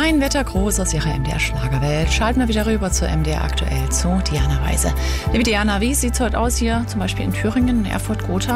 Ein Wettergruß aus Ihrer MDR Schlagerwelt. Schalten wir wieder rüber zur MDR aktuell zu Diana Weise. Liebe Diana, wie sieht es heute aus hier, zum Beispiel in Thüringen, in Erfurt-Gotha?